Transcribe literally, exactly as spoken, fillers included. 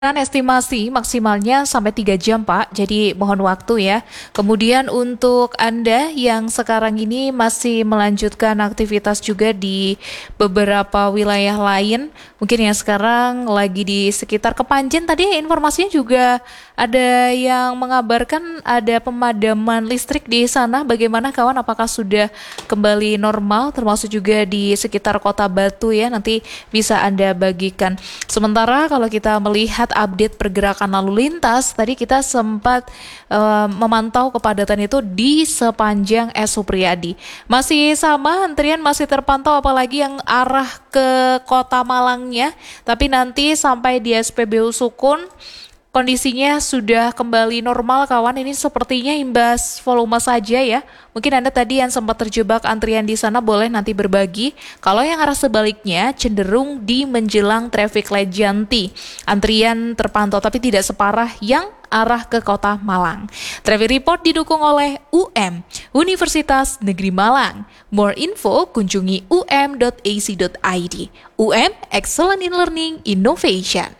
Kan estimasi maksimalnya sampai tiga jam, Pak. Jadi mohon waktu ya. Kemudian untuk Anda yang sekarang ini masih melanjutkan aktivitas juga di beberapa wilayah lain, mungkin yang sekarang lagi di sekitar Kepanjen tadi informasinya juga ada yang mengabarkan ada pemadaman listrik di sana. Bagaimana kawan? Apakah sudah kembali normal termasuk juga di sekitar Kota Batu ya? Nanti bisa Anda bagikan. Sementara kalau kita melihat update pergerakan lalu lintas, tadi kita sempat uh, memantau kepadatan itu di sepanjang S. Supriyadi. Masih sama, antrian masih terpantau apalagi yang arah ke Kota Malangnya, tapi nanti sampai di S P B U Sukun kondisinya sudah kembali normal kawan. Ini sepertinya imbas volume saja ya. Mungkin Anda tadi yang sempat terjebak antrian di sana boleh nanti berbagi. Kalau yang arah sebaliknya cenderung di menjelang traffic light Janti. Antrian terpantau tapi tidak separah yang arah ke Kota Malang. Traffic Report didukung oleh U M, Universitas Negeri Malang. More info kunjungi u m dot a c dot i d. U M, Excellent in Learning Innovation.